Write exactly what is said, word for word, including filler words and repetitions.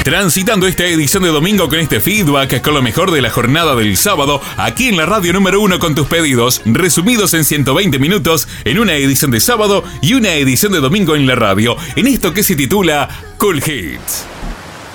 Transitando esta edición de domingo con este feedback, con lo mejor de la jornada del sábado, aquí en la radio número uno con tus pedidos, resumidos en ciento veinte minutos, en una edición de sábado y una edición de domingo en la radio, en esto que se titula Cool Hits.